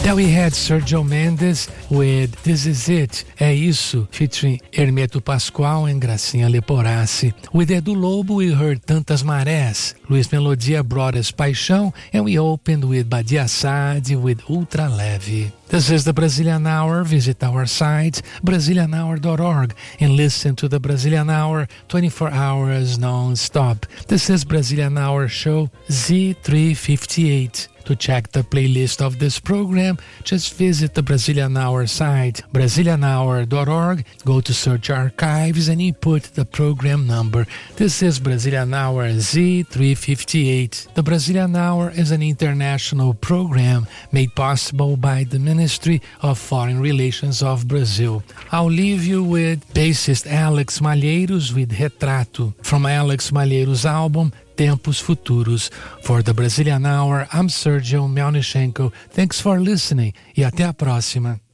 Then we had Sergio Mendes with This Is It, É Isso, featuring Hermeto Pascoal and Gracinha Leporassi. With Edu Lobo, we heard Tantas Marés. Luiz Melodia brought us Paixão, and we opened with Badia Saad with Ultra Leve. This is the Brazilian Hour. Visit our site, BrazilianHour.org, and listen to the Brazilian Hour 24 hours non-stop. This is Brazilian Hour show Z358. To check the playlist of this program, just visit the Brazilian Hour site, BrazilianHour.org, go to Search Archives, and input the program number. This is Brazilian Hour Z358. The Brazilian Hour is an international program made possible by the Ministry of Foreign Relations of Brazil. I'll leave you with bassist Alex Malheiros with Retrato, from Alex Malheiros' album Tempos Futuros. For the Brazilian Hour, I'm Sergio Melnichenko. Thanks for listening e até a próxima.